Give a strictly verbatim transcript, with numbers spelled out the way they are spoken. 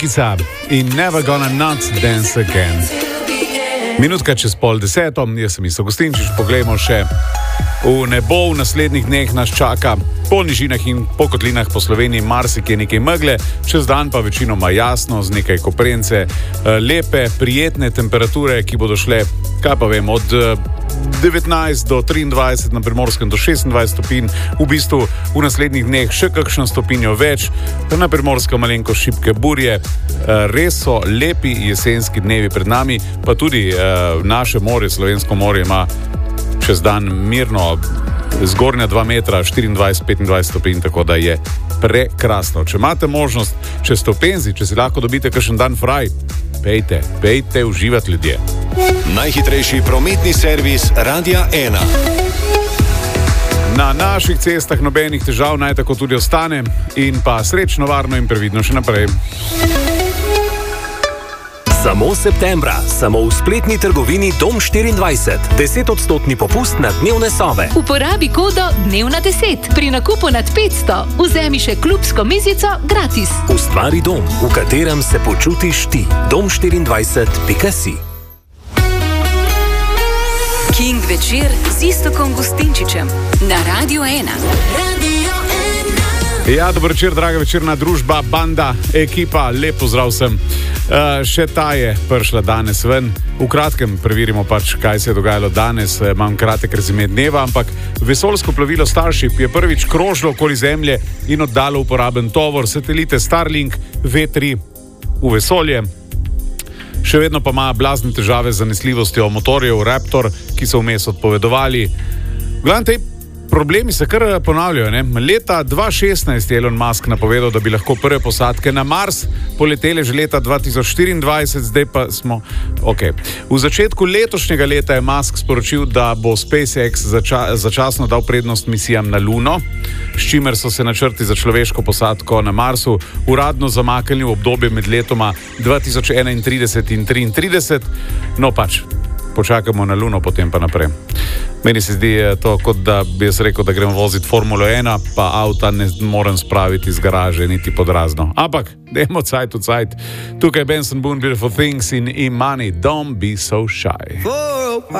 Punkica in Never Gonna Not Dance Again. Minutka čez pol deseto, jaz sem Isto Gustinčič, poglejmo še v nebo. V naslednjih dneh nas čaka po nižinah in po kotlinah po Sloveniji marsikje nekaj megle, čez dan pa večinoma jasno z nekaj koprence, lepe, prijetne temperature, ki bodo šle, kaj pa vem, od devetnajst do triindvajset, na Primorskem do šestindvajset stopinj, v bistvu v naslednjih dneh še kakšno stopinjo več, na Primorskem malenko šibke burje. Res so lepi jesenski dnevi pred nami, pa tudi naše morje, Slovensko morje, ima čez dan mirno zgornja dva metra, štiriindvajset petindvajset stopinj, tako da je prekrasno. Če imate možnost, če ste v penzi, če si lahko dobite kakšen dan fraj, pejte, pejte uživati ljudje. Najhitrejši prometni servis Radia ena. Na naših cestah nobenih težav, naj tako tudi ostane, in pa srečno, varno in previdno še naprej. Samo septembra, samo v spletni trgovini Dom štiriindvajset. desetodstotni popust na dnevne sobe. Uporabi kodo dnevna deset. Pri nakupu nad petsto vzemi še klubsko mizico gratis. Ustvari dom, v katerem se počutiš ti. dom štiriindvajset pika si. King večer z Istokom Gustinčičem na Radio ena. Radio ena. Ja, dobro večer, draga večerna družba, banda, ekipa, lep pozdrav vsem. Uh, še ta je prišla danes ven. V kratkem preverimo pač, kaj se je dogajalo danes. Imam kratek rezime dneva, ampak vesoljsko plovilo Starship je prvič krožilo okoli Zemlje in oddalo uporaben tovor, satelite Starlink V tri v vesolje. Še vedno pa ima blazne težave z zanesljivostjo motorjev Raptor, ki so vmes odpovedovali. Glavno, te problemi se kar ponavljajo, ne? Leta dva tisoč šestnajst je Elon Musk napovedal, da bi lahko prve posadke na Mars poletele že leta dva tisoč štiriindvajset, zdaj pa smo... Ok. V začetku letošnjega leta je Musk sporočil, da bo SpaceX zača, začasno dal prednost misijam na Luno, s čimer so se načrti za človeško posadko na Marsu uradno zamaknili v obdobje med letoma dva tisoč enaintrideset in triintrideset. No pač, počakamo na Luno, potem pa naprej. Meni se zdi to, kot da bi jaz rekel, da grem voziti Formulo ena, pa avta ne morem spraviti iz garaže, niti pod razno. Ampak, dajmo cajt v cajt. Tukaj Benson Boone, Beautiful Things in E-Money, Don't Be So Shy.